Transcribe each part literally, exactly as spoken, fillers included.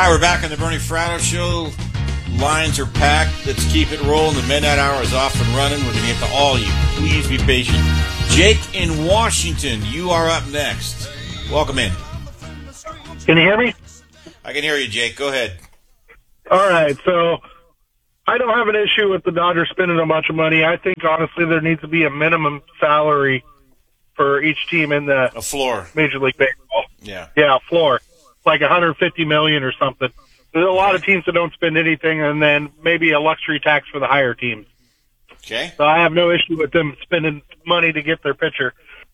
All right, we're back on the Bernie Fratto Show. Lines are packed. Let's keep it rolling. The midnight hour is off and running. We're going to get to all you. Please be patient. Jake in Washington, you are up next. Welcome in. Can you hear me? I can hear you, Jake. Go ahead. All right, so I don't have an issue with the Dodgers spending a bunch of money. I think, honestly, there needs to be a minimum salary for each team in the A floor. Major League Baseball. Yeah. Yeah, a floor. Like one hundred fifty million dollars or something. There's a lot of teams that don't spend anything, and then maybe a luxury tax for the higher teams. Okay. So I have no issue with them spending money to get their pitcher.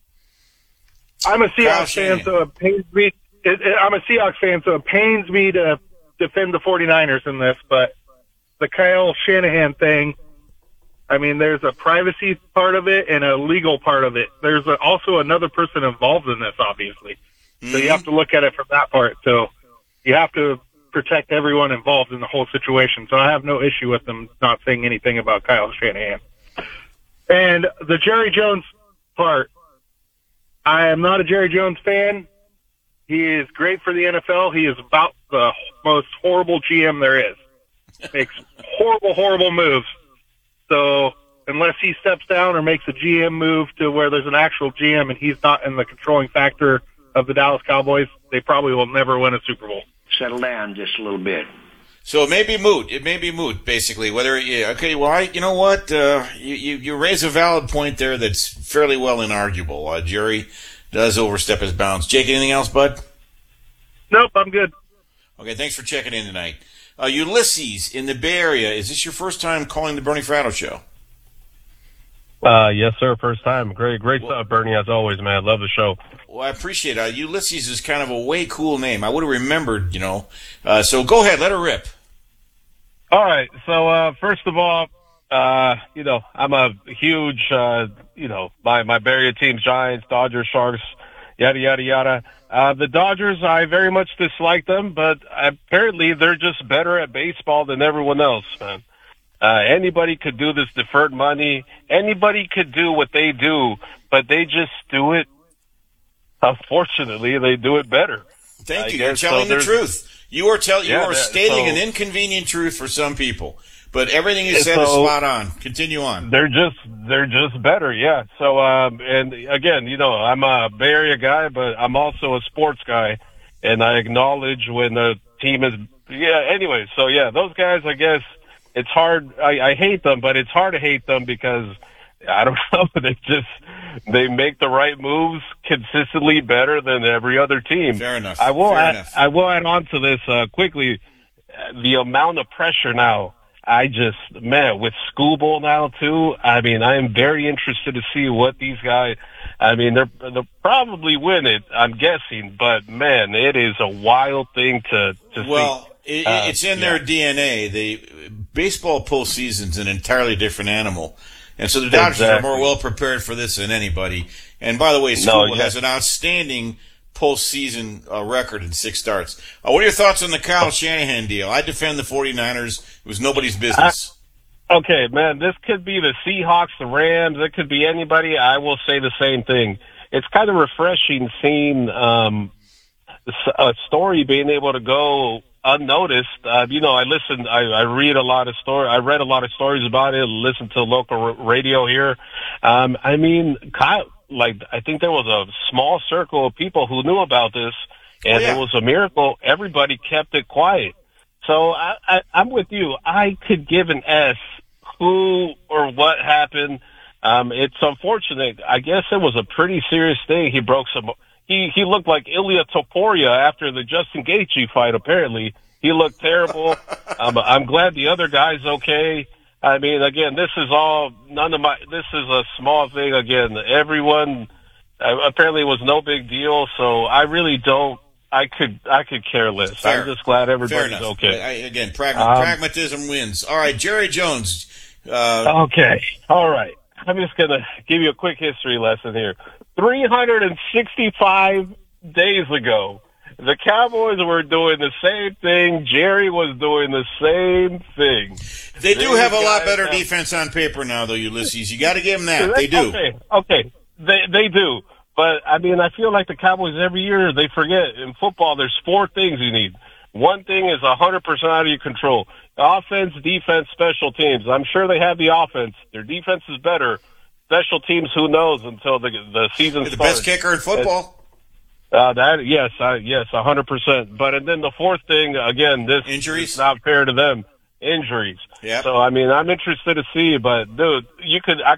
I'm a Seahawks fan, so it pains me. It, it, I'm a Seahawks fan, so it pains me to defend the 49ers in this, but the Kyle Shanahan thing, I mean, there's a privacy part of it and a legal part of it. There's a, also another person involved in this, obviously. Mm-hmm. So you have to look at it from that part. So you have to protect everyone involved in the whole situation. So I have no issue with them not saying anything about Kyle Shanahan. And the Jerry Jones part, I am not a Jerry Jones fan. He is great for the N F L. He is about the most horrible G M there is. Makes horrible, horrible moves. So unless he steps down or makes a G M move to where there's an actual G M and he's not in the controlling factor of the Dallas Cowboys, they probably will never win a Super Bowl. Settle down just a little bit. So it may be moot. It may be moot, basically. Whether yeah, okay, well, I, you know what? Uh, you, you you raise a valid point there that's fairly well inarguable. Uh, Jerry does overstep his bounds. Jake, anything else, bud? Nope, I'm good. Okay, thanks for checking in tonight. Uh, Ulysses in the Bay Area, is this your first time calling the Bernie Fratto Show? Uh, yes, sir. First time. Great, great stuff, Bernie, as always, man. Love the show. Well, I appreciate it. Uh, Ulysses is kind of a way cool name. I would have remembered, you know. Uh, so go ahead, let her rip. All right. So, uh, first of all, uh, you know, I'm a huge, uh, you know, my, my Bay Area teams, Giants, Dodgers, Sharks, yada, yada, yada. Uh, the Dodgers, I very much dislike them, but apparently they're just better at baseball than everyone else, man. Uh, anybody could do this deferred money. Anybody could do what they do, but they just do it. Unfortunately, they do it better. Thank you. I You're telling so the truth. You are telling. Yeah, you are stating so, an inconvenient truth for some people, but everything you said so, is spot on. Continue on. They're just they're just better, yeah. So, um, and again, you know, I'm a Bay Area guy, but I'm also a sports guy, and I acknowledge when the team is. Yeah. Anyway, so yeah, those guys, I guess. It's hard. I, I hate them, but it's hard to hate them because I don't know. They just they make the right moves consistently better than every other team. Fair enough. I will Fair add, enough. I will add on to this uh, quickly. The amount of pressure now. I just man with Scooble now too. I mean, I am very interested to see what these guys. I mean, they're they'll probably win it. I'm guessing, but man, it is a wild thing to to well, see. It, Uh, it's in yeah. their D N A. The baseball postseason's an entirely different animal, and so the Dodgers Exactly. are more well prepared for this than anybody. And by the way, No, Scuba yeah. has an outstanding postseason uh, record in six starts. Uh, what are your thoughts on the Kyle Shanahan deal? I defend the 49ers. It was nobody's business. Okay, man, this could be the Seahawks, the Rams. It could be anybody. I will say the same thing. It's kind of refreshing seeing um, a story being able to go unnoticed. Uh, you know, I listen, I, I read a lot of story. I read a lot of stories about it. Listen to local r- radio here. Um, I mean, Kyle, like I think there was a small circle of people who knew about this, and Oh, yeah. it was a miracle. Everybody kept it quiet. So I, I, I'm with you. I could give an S who or what happened. Um, it's unfortunate. I guess it was a pretty serious thing. He broke some. He he looked like Ilya Topuria after the Justin Gaethje fight. Apparently, he looked terrible. um, I'm glad the other guy's okay. I mean, again, this is all none of my. This is a small thing. Again, everyone uh, apparently it was no big deal. So I really don't. I could I could care less. Fair. I'm just glad Fair everybody's enough. okay. I, again, pragma- Um, pragmatism wins. All right, Jerry Jones. Uh, Okay. All right. I'm just going to give you a quick history lesson here. three hundred sixty-five days ago, the Cowboys were doing the same thing. Jerry was doing the same thing. they do These have a lot guys better have- defense on paper now, though, Ulysses. You got to give them that. They do. Okay. Okay. They, they do. But, I mean, I feel like the Cowboys every year, they forget. In football, there's four things you need. one thing is one hundred percent out of your control. Offense, defense, special teams. I'm sure they have the offense. Their defense is better. Special teams, who knows until the the season You're the starts. best kicker in football. Uh, that yes, uh, yes, one hundred percent. But and then the fourth thing, again, this Injuries? is not fair to them. Injuries. Yep. So I mean, I'm interested to see, but dude, you could I